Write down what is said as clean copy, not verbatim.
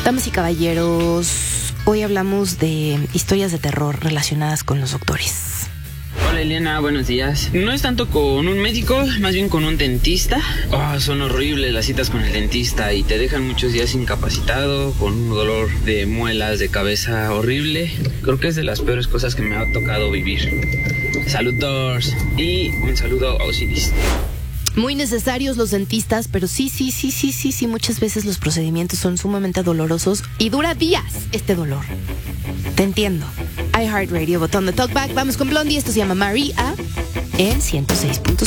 Damas y caballeros, hoy hablamos de historias de terror relacionadas con los doctores. Hola Eliana, buenos días. No es tanto con un médico, más bien con un dentista. Son horribles las citas con el dentista y te dejan muchos días incapacitado, con un dolor de muelas, de cabeza horrible. Creo que es de las peores cosas que me ha tocado vivir. Saludos y un saludo a Osiris. Muy necesarios los dentistas, pero sí, muchas veces los procedimientos son sumamente dolorosos y dura días este dolor. Te entiendo. iHeartRadio, botón de talkback. Vamos con Blondie, esto se llama Maria en 106.5.